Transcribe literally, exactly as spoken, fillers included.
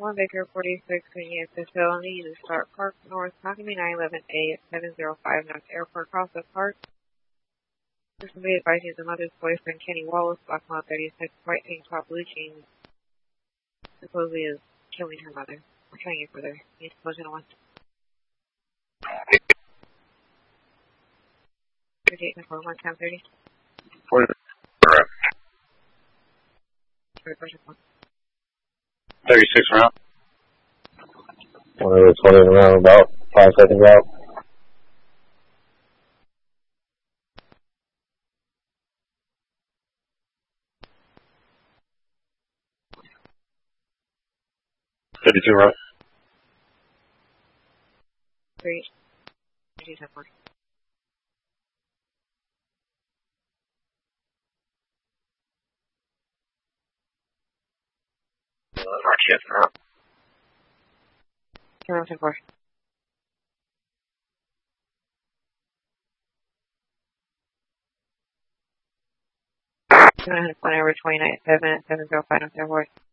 one Baker forty-six, Virginia facility to start Park North, Macamee nine eleven A at seven oh five North Airport Crossing Park. This will be advising the mother's boyfriend, Kenny Wallace, Black Mile thirty-six, white tank top, blue jeans, supposedly is killing her mother. We're trying to get further. He's closing on. thirty-eight for one time thirty. thirty-six round. one over twenty around about five seconds out. thirty-two round. Three. thirty-seven more. Rocket round. Zero ten four. One over twenty-nine seven at seven zero five North Airport.